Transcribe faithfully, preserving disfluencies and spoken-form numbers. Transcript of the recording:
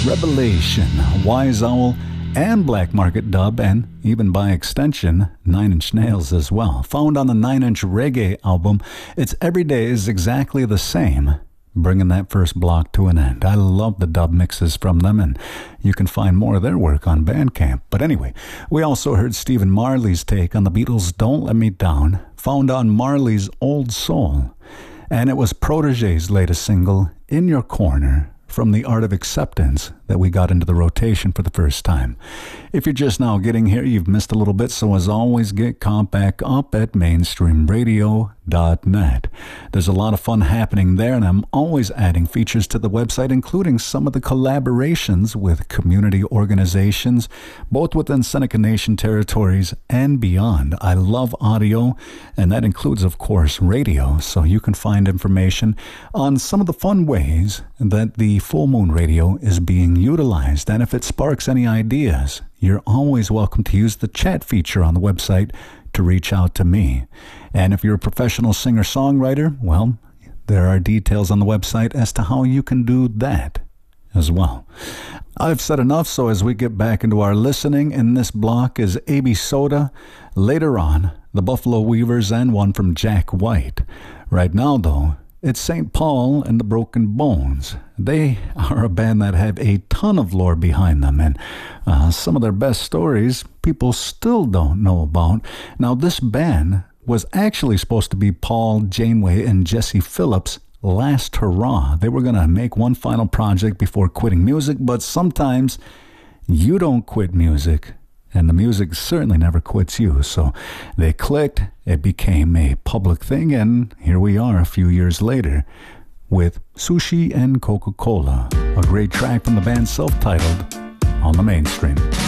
Revelation, Wise Owl, and Black Market Dub, and even by extension, Nine Inch Nails as well. Found on the Nine Inch Reggae album, It's Every Day is Exactly the Same, bringing that first block to an end. I love the dub mixes from them, and you can find more of their work on Bandcamp. But anyway, we also heard Stephen Marley's take on the Beatles' Don't Let Me Down, found on Marley's Old Soul. And it was Protégé's latest single, In Your Corner, from The Art of Acceptance, that we got into the rotation for the first time. If you're just now getting here, you've missed a little bit, so as always, get caught back up at mainstream radio dot net. There's a lot of fun happening there, and I'm always adding features to the website, including some of the collaborations with community organizations, both within Seneca Nation territories and beyond. I love audio, and that includes, of course, radio, so you can find information on some of the fun ways that the Full Moon Radio is being utilized. And if it sparks any ideas, you're always welcome to use the chat feature on the website to reach out to me. And if you're a professional singer-songwriter, well, there are details on the website as to how you can do that as well. I've said enough, so as we get back into our listening, in this block is A B Soda, later on, the Buffalo Weavers, and one from Jack White. Right now, though, it's Saint Paul and the Broken Bones. They are a band that have a ton of lore behind them, and uh, some of their best stories people still don't know about. Now, this band was actually supposed to be Paul Janeway and Jesse Phillips' last hurrah. They were going to make one final project before quitting music, but sometimes you don't quit music, and the music certainly never quits you. So they clicked, it became a public thing, and here we are a few years later with Sushi and Coca-Cola, a great track from the band self-titled, on the mainstream.